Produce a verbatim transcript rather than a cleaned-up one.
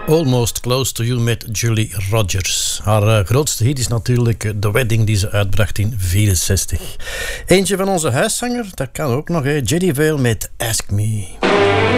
Almost Close to You met Julie Rogers. Haar uh, grootste hit is natuurlijk uh, The Wedding die ze uitbracht in negentien vierenzestig. Eentje van onze huiszanger, dat kan ook nog, hè. Jeddy Vale met Ask Me.